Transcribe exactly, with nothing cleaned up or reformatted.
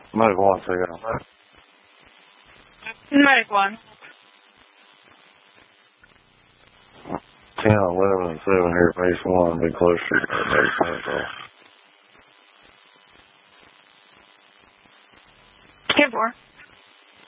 Medic one, take out. Medic one. ten, eleven, and seven here, base one, be close to the base medical. ten four.